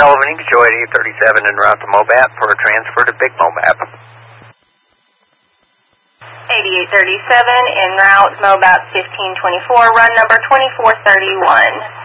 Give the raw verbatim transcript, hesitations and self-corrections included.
Sullivan, you can show eighty-eight thirty-seven en route to Mobat for a transfer to Big Mobat. eighty-eight thirty-seven en route, Mobat fifteen twenty-four, run number twenty-four thirty-one.